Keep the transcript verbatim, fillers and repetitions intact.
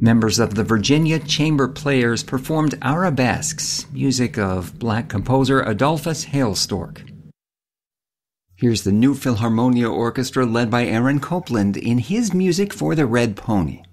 Members of the Virginia Chamber Players performed arabesques, music of black composer Adolphus Hailstork. Here's the New Philharmonia Orchestra led by Aaron Copland in his music for the Red Pony.